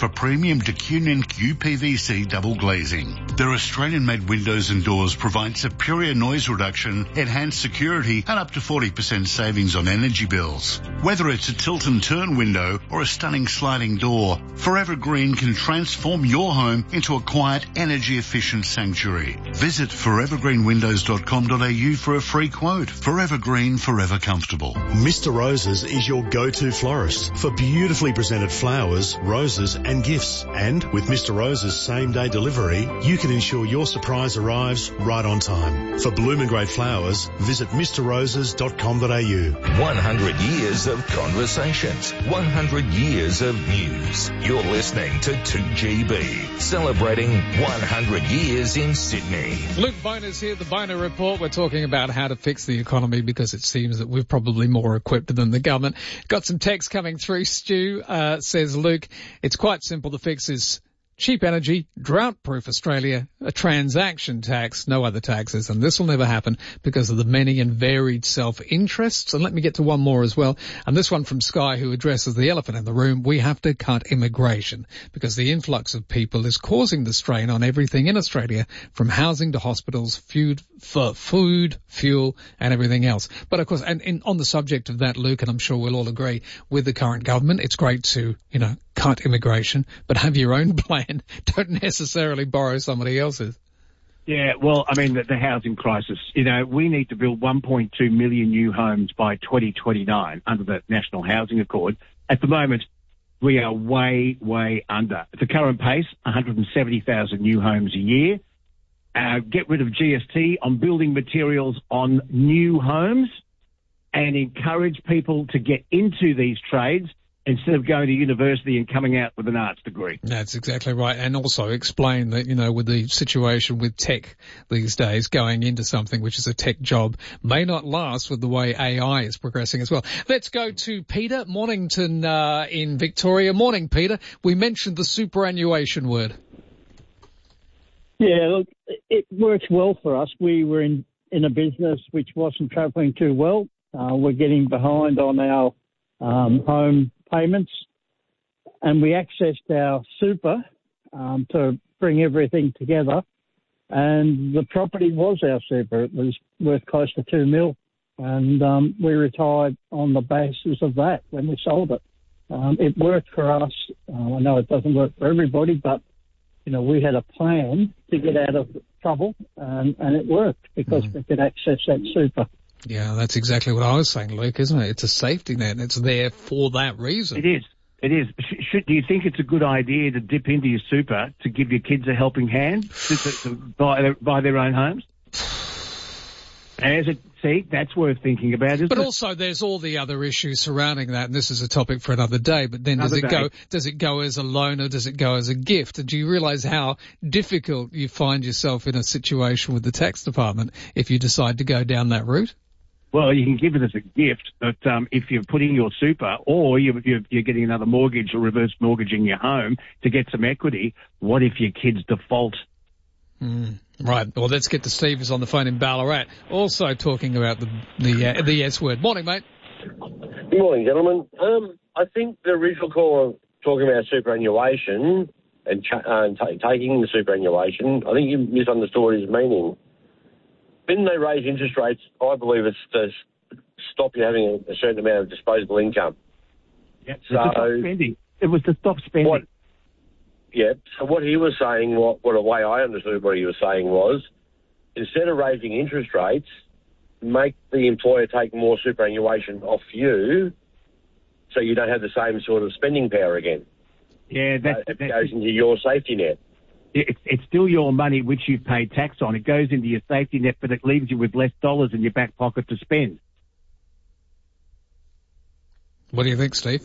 for premium DeCunin UPVC double glazing. Their Australian-made windows and doors provide superior noise reduction, enhanced security and up to 40% savings on energy bills. Whether it's a tilt and turn window or a stunning sliding door, Forever Green can transform your home into a quiet, energy-efficient sanctuary. Visit forevergreenwindows.com.au for a free quote. Forever Green, forever comfortable. Mr. Roses is your go-to florist for beautifully presented flowers, roses and gifts. And with Mr. Roses same-day delivery, you can ensure your surprise arrives right on time. For bloom and great flowers, visit mrroses.com.au. 100 years of conversations, 100 years of news. You're listening to 2GB, celebrating 100 years in Sydney. Luke Boner's here, the Boner Report. We're talking about how to fix the economy because it seems that we're probably more equipped than the government. Got some text coming through. Stu says, Luke, it's quite simple. The fix is cheap energy, drought-proof Australia, a transaction tax, no other taxes, and this will never happen because of the many and varied self-interests. And let me get to one more as well, and this one from Sky, who addresses the elephant in the room. We have to cut immigration because the influx of people is causing the strain on everything in Australia, from housing to hospitals, food, fuel, and everything else. But of course, and on the subject of that, Luke, and I'm sure we'll all agree with the current government, it's great to, cut immigration, but have your own plan. Don't necessarily borrow somebody else's. Yeah, well, I mean, the housing crisis, we need to build 1.2 million new homes by 2029 under the National Housing Accord. At the moment, we are way, way under. At the current pace, 170,000 new homes a year. Get rid of GST on building materials on new homes and encourage people to get into these trades instead of going to university and coming out with an arts degree. That's exactly right. And also explain that, with the situation with tech these days, going into something which is a tech job may not last with the way AI is progressing as well. Let's go to Peter, Mornington, in Victoria. Morning, Peter. We mentioned the superannuation word. Yeah, look, it works well for us. We were in a business which wasn't travelling too well. We're getting behind on our home payments, and we accessed our super to bring everything together, and the property was our super. It was worth close to $2 million, and we retired on the basis of that when we sold it. It worked for us. I know it doesn't work for everybody, but we had a plan to get out of trouble, and it worked because we could access that super. Yeah, that's exactly what I was saying, Luke, isn't it? It's a safety net, and it's there for that reason. It is. Do you think it's a good idea to dip into your super to give your kids a helping hand to buy their own homes? See, that's worth thinking about, isn't it? But also there's all the other issues surrounding that, and this is a topic for another day, but then does it go as a loan or does it go as a gift? And do you realise how difficult you find yourself in a situation with the tax department if you decide to go down that route? Well, you can give it as a gift, but if you're putting your super or you're getting another mortgage or reverse mortgaging your home to get some equity, what if your kids default? Right. Well, let's get to Steve, who's on the phone in Ballarat, also talking about the S word. Morning, mate. Good morning, gentlemen. I think the original call talking about superannuation and taking the superannuation, I think you misunderstood his meaning. When they raise interest rates, I believe it's to stop you having a certain amount of disposable income. Yeah, so to stop spending. It was to stop spending. So what he was saying, what a way I understood what he was saying was, instead of raising interest rates, make the employer take more superannuation off you so you don't have the same sort of spending power again. Yeah, it goes into your safety net. It's still your money which you've paid tax on. It goes into your safety net, but it leaves you with less dollars in your back pocket to spend. What do you think, Steve?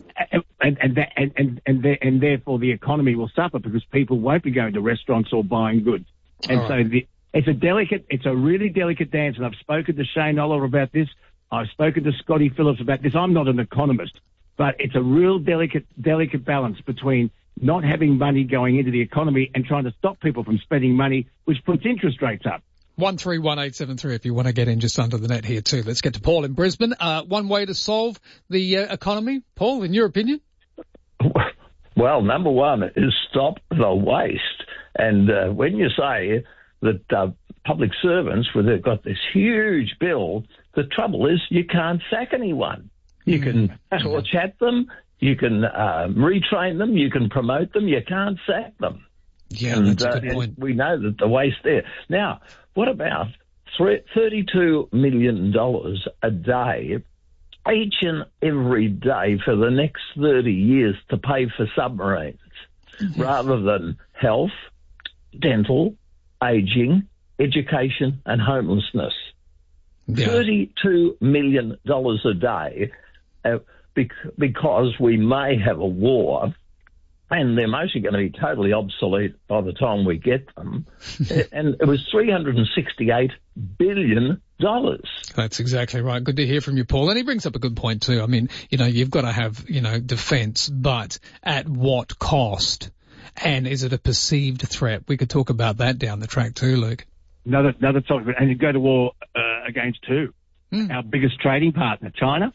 And therefore the economy will suffer because people won't be going to restaurants or buying goods. And so it's a really delicate dance. And I've spoken to Shane Oliver about this. I've spoken to Scotty Phillips about this. I'm not an economist, but it's a real delicate balance between not having money going into the economy and trying to stop people from spending money, which puts interest rates up. 131873 if you want to get in just under the net here too. Let's get to Paul in Brisbane. One way to solve the economy, Paul, in your opinion? Well, number one is stop the waste. And when you say that public servants, where they've got this huge bill, the trouble is you can't sack anyone. You can torch at them, you can retrain them, you can promote them, you can't sack them. Yeah, that's a good point. We know that the waste there. Now, what about $32 million a day, each and every day for the next 30 years to pay for submarines, rather than health, dental, ageing, education and homelessness? Yeah. $32 million a day because we may have a war, and they're mostly going to be totally obsolete by the time we get them. And it was $368 billion. That's exactly right. Good to hear from you, Paul. And he brings up a good point too. I mean, you've got to have, defence, but at what cost? And is it a perceived threat? We could talk about that down the track too, Luke. Another topic, and you go to war against who? Our biggest trading partner, China.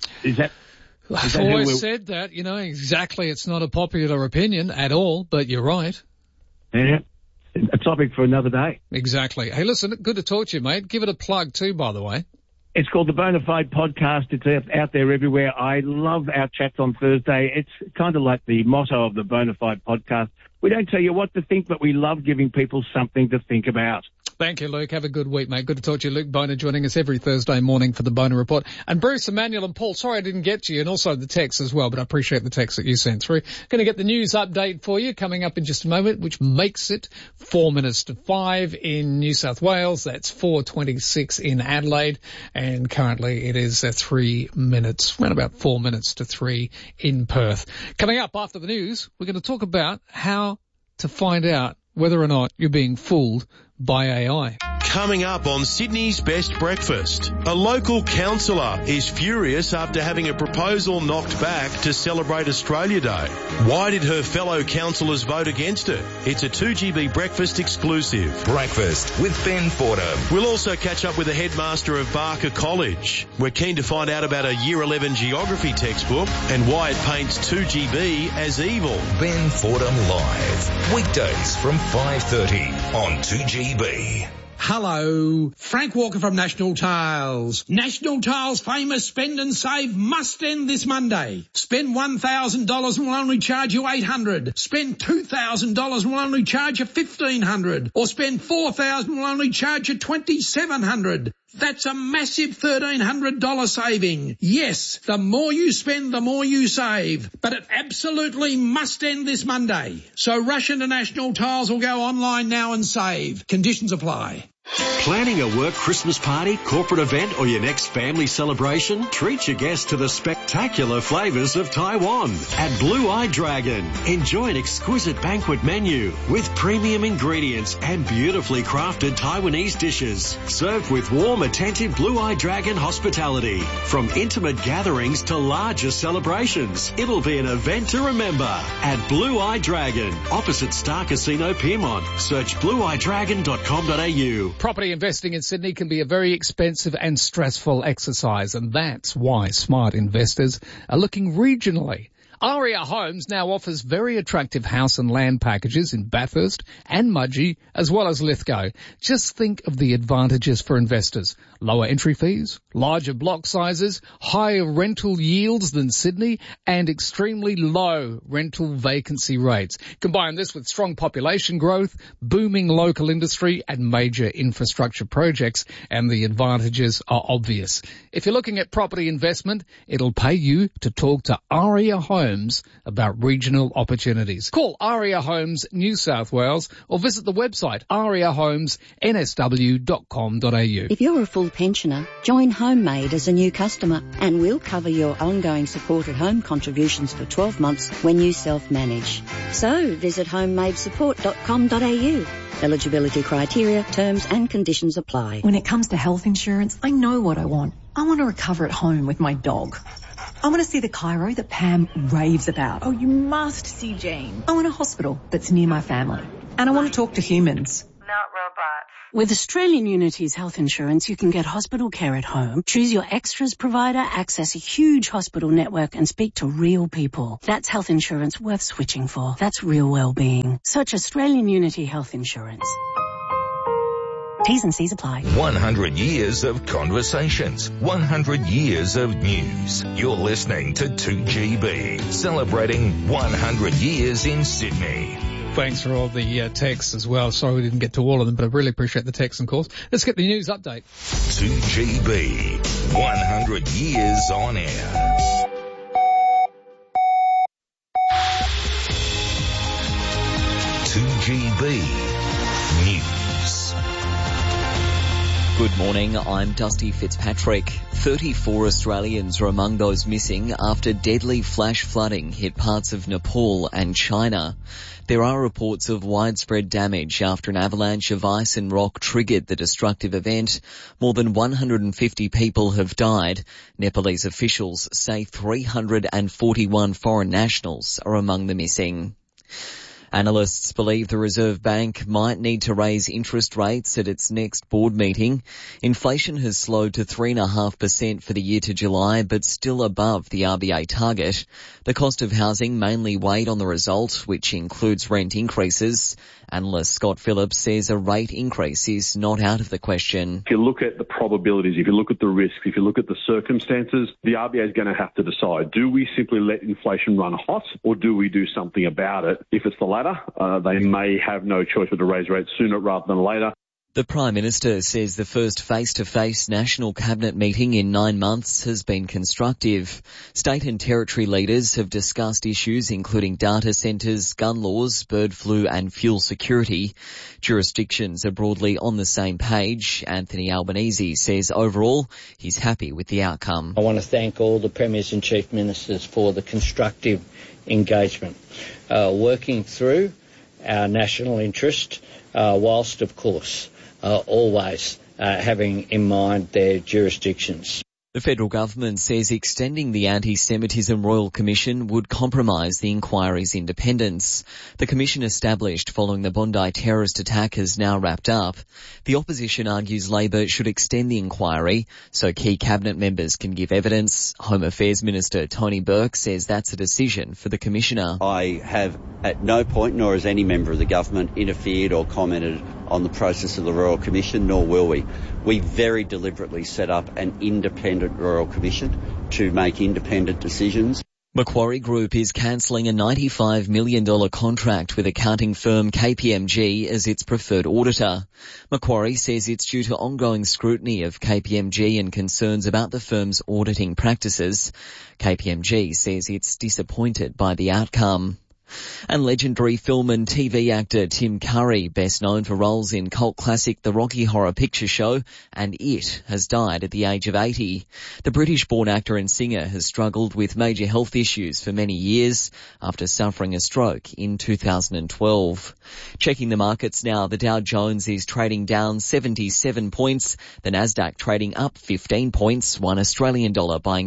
I've always said that, exactly. It's not a popular opinion at all, but you're right. Yeah. A topic for another day. Exactly. Hey, listen, good to talk to you, mate. Give it a plug too, by the way. It's called the Bonafide Podcast. It's out there everywhere. I love our chats on Thursday. It's kind of like the motto of the Bonafide Podcast. We don't tell you what to think, but we love giving people something to think about. Thank you, Luke. Have a good week, mate. Good to talk to you. Luke Boner joining us every Thursday morning for the Boner Report. And Bruce, Emmanuel and Paul, sorry I didn't get to you, and also the text as well, but I appreciate the text that you sent through. Going to get the news update for you coming up in just a moment, which makes it 4 minutes to 5 in New South Wales. That's 4:26 in Adelaide. And currently it is 3 minutes, around about 4 minutes to 3 in Perth. Coming up after the news, we're going to talk about how to find out whether or not you're being fooled by AI. Coming up on Sydney's Best Breakfast, a local councillor is furious after having a proposal knocked back to celebrate Australia Day. Why did her fellow councillors vote against it? It's a 2GB Breakfast exclusive. Breakfast with Ben Fordham. We'll also catch up with the headmaster of Barker College. We're keen to find out about a Year 11 geography textbook and why it paints 2GB as evil. Ben Fordham Live. Weekdays from 5:30 on 2GB. Hello, Frank Walker from National Tiles. National Tiles' famous Spend and Save must end this Monday. Spend $1,000 and we'll only charge you $800. Spend $2,000 and we'll only charge you $1,500. Or spend $4,000 and we'll only charge you $2,700. That's a massive $1,300 saving. Yes, the more you spend, the more you save. But it absolutely must end this Monday. So rush into National Tiles or go online now and save. Conditions apply. Planning a work Christmas party, corporate event or your next family celebration? Treat your guests to the spectacular flavours of Taiwan at Blue Eye Dragon. Enjoy an exquisite banquet menu with premium ingredients and beautifully crafted Taiwanese dishes. Served with warm, attentive Blue Eye Dragon hospitality. From intimate gatherings to larger celebrations, it'll be an event to remember at Blue Eye Dragon, opposite Star Casino Pyrmont. Search blueeyedragon.com.au. Property investing in Sydney can be a very expensive and stressful exercise, and that's why smart investors are looking regionally. Aria Homes now offers very attractive house and land packages in Bathurst and Mudgee, as well as Lithgow. Just think of the advantages for investors. Lower entry fees, larger block sizes, higher rental yields than Sydney, and extremely low rental vacancy rates. Combine this with strong population growth, booming local industry, and major infrastructure projects, and the advantages are obvious. If you're looking at property investment, it'll pay you to talk to Aria Homes about regional opportunities. Call Aria Homes New South Wales or visit the website ariahomesnsw.com.au. If you're a full pensioner, join HomeMade as a new customer and we'll cover your ongoing supported home contributions for 12 months when you self-manage. So visit homemadesupport.com.au. Eligibility criteria, terms and conditions apply. When it comes to health insurance, I know what I want. I want to recover at home with my dog. I want to see the chiro that Pam raves about. Oh, you must see Jane. I want a hospital that's near my family. And I want to talk to humans. Not robots. With Australian Unity's health insurance, you can get hospital care at home, choose your extras provider, access a huge hospital network and speak to real people. That's health insurance worth switching for. That's real well-being. Search Australian Unity Health Insurance. T's and C's apply. 100 years of conversations, 100 years of news. You're listening to 2GB, celebrating 100 years in Sydney. Thanks for all the texts as well. Sorry we didn't get to all of them, but I really appreciate the texts and calls. Let's get the news update. 2GB, 100 years on air. News. Good morning, I'm Dusty Fitzpatrick. 34 Australians are among those missing after deadly flash flooding hit parts of Nepal and China. There are reports of widespread damage after an avalanche of ice and rock triggered the destructive event. More than 150 people have died. Nepalese officials say 341 foreign nationals are among the missing. Analysts believe the Reserve Bank might need to raise interest rates at its next board meeting. Inflation has slowed to 3.5% for the year to July, but still above the RBA target. The cost of housing mainly weighed on the result, which includes rent increases. Analyst Scott Phillips says a rate increase is not out of the question. If you look at the probabilities, if you look at the risks, if you look at the circumstances, the RBA is going to have to decide, do we simply let inflation run hot or do we do something about it? If it's the latter, they may have no choice but to raise rates sooner rather than later. The Prime Minister says the first face-to-face National Cabinet meeting in 9 months has been constructive. State and territory leaders have discussed issues including data centres, gun laws, bird flu and fuel security. Jurisdictions are broadly on the same page. Anthony Albanese says overall he's happy with the outcome. I want to thank all the Premiers and Chief Ministers for the constructive engagement, working through our national interest, whilst of course always having in mind their jurisdictions. The federal government says extending the Anti-Semitism Royal Commission would compromise the inquiry's independence. The commission established following the Bondi terrorist attack has now wrapped up. The opposition argues Labor should extend the inquiry so key cabinet members can give evidence. Home Affairs Minister Tony Burke says that's a decision for the commissioner. I have at no point, nor has any member of the government, interfered or commented on the process of the Royal Commission, nor will we. We very deliberately set up an independent Royal Commission to make independent decisions. Macquarie Group is cancelling a $95 million contract with accounting firm KPMG as its preferred auditor. Macquarie says it's due to ongoing scrutiny of KPMG and concerns about the firm's auditing practices. KPMG says it's disappointed by the outcome. And legendary film and TV actor Tim Curry, best known for roles in cult classic The Rocky Horror Picture Show and It, has died at the age of 80. The British-born actor and singer has struggled with major health issues for many years after suffering a stroke in 2012. Checking the markets now, the Dow Jones is trading down 77 points, the Nasdaq trading up 15 points, $1 Australian dollar buying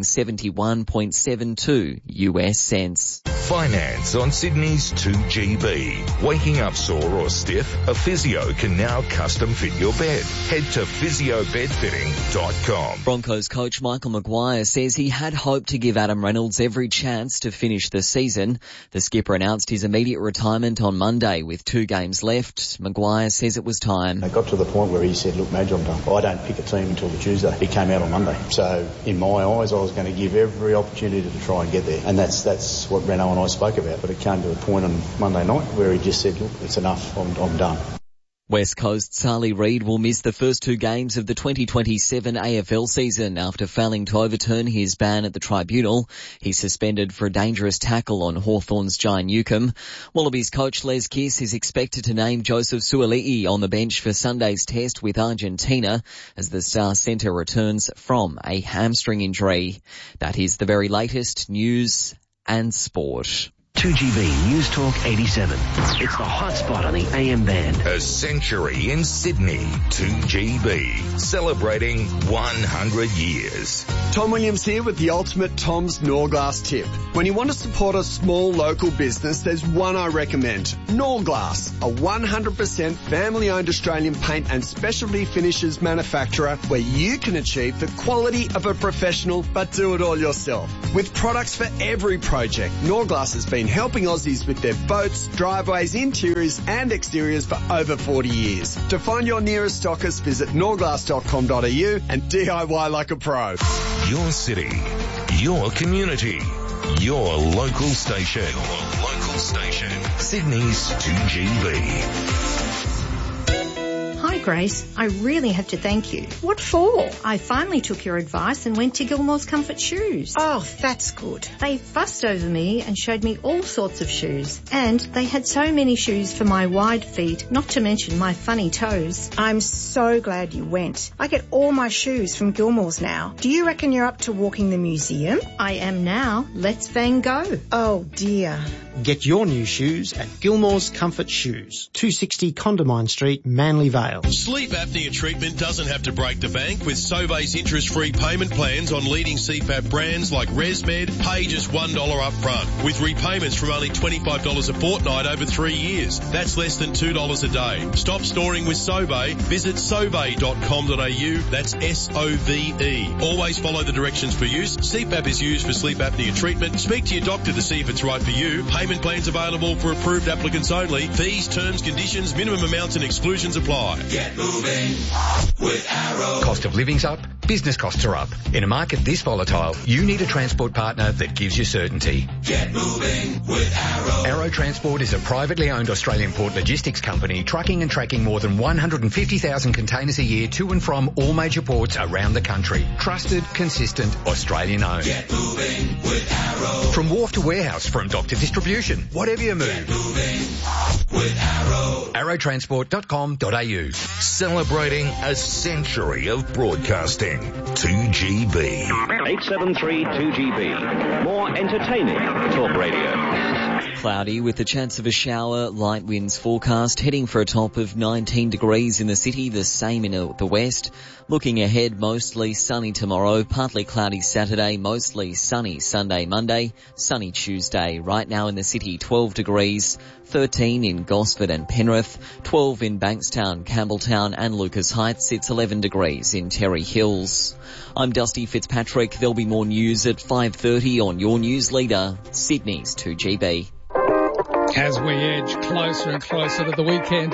71.72 US cents. Finance on Sydney's 2GB. Waking up sore or stiff? A physio can now custom fit your bed. Head to physiobedfitting.com. Broncos coach Michael Maguire says he had hoped to give Adam Reynolds every chance to finish the season. The skipper announced his immediate retirement on Monday with 2 games left. Maguire says it was time. It got to the point where he said, look, Madge, I'm done. I don't pick a team until the Tuesday. He came out on Monday. So in my eyes, I was going to give every opportunity to try and get there. And that's what Renault and I spoke about. But it came to a point on Monday night where he just said, look, it's enough, I'm done. West Coast's Charlie Reid will miss the first 2 games of the 2027 AFL season after failing to overturn his ban at the tribunal. He's suspended for a dangerous tackle on Hawthorn's Jai Newcombe. Wallabies coach Les Kiss is expected to name Joseph Suaalii on the bench for Sunday's test with Argentina as the star centre returns from a hamstring injury. That is the very latest news and sport. 2GB News Talk 87. It's the hot spot on the AM band. A century in Sydney. 2GB. Celebrating 100 years. Tom Williams here with the ultimate Tom's Norglass tip. When you want to support a small local business, there's one I recommend. Norglass, a 100% family-owned Australian paint and specialty finishes manufacturer where you can achieve the quality of a professional but do it all yourself. With products for every project, Norglass has been helping Aussies with their boats, driveways, interiors and exteriors for over 40 years. To find your nearest stockist, visit norglass.com.au and DIY like a pro. Your city, your community, your local station. Your local station. Sydney's 2GB. Hi Grace, I really have to thank you. What for? I finally took your advice and went to Gilmore's Comfort Shoes. Oh, that's good. They fussed over me and showed me all sorts of shoes. And they had so many shoes for my wide feet, not to mention my funny toes. I'm so glad you went. I get all my shoes from Gilmore's now. Do you reckon you're up to walking the museum? I am now. Let's Van Gogh. Oh dear. Get your new shoes at Gilmore's Comfort Shoes, 260 Condamine Street, Manly Vale. Sleep apnea treatment doesn't have to break the bank with Sobeys interest-free payment plans on leading CPAP brands like ResMed. Pay just $1 up front with repayments from only $25 a fortnight over 3 years. That's less than $2 a day. Stop snoring with Sobey. Visit sobey.com.au. That's SOVE. Always follow the directions for use. CPAP is used for sleep apnea treatment. Speak to your doctor to see if it's right for you. Payment plans available for approved applicants only. Fees, terms, conditions, minimum amounts and exclusions apply. Get moving with Arrow. Cost of living's up, business costs are up. In a market this volatile, you need a transport partner that gives you certainty. Get moving with Arrow. Arrow Transport is a privately owned Australian port logistics company trucking and tracking more than 150,000 containers a year to and from all major ports around the country. Trusted, consistent, Australian owned. Get moving with Arrow. From wharf to warehouse, from dock to distribution, whatever you move. Get moving with Arrow. Arrowtransport.com.au. Celebrating a century of broadcasting. 2GB. 873-2GB. More entertaining talk radio. Cloudy with the chance of a shower, light winds forecast, heading for a top of 19 degrees in the city, the same in the west. Looking ahead, mostly sunny tomorrow, partly cloudy Saturday, mostly sunny Sunday, Monday, sunny Tuesday. Right now in the city, 12 degrees, 13 in Gosford and Penrith, 12 in Bankstown, Campbelltown and Lucas Heights. It's 11 degrees in Terry Hills. I'm Dusty Fitzpatrick. There'll be more news at 5:30 on your news leader, Sydney's 2GB. As we edge closer and closer to the weekend,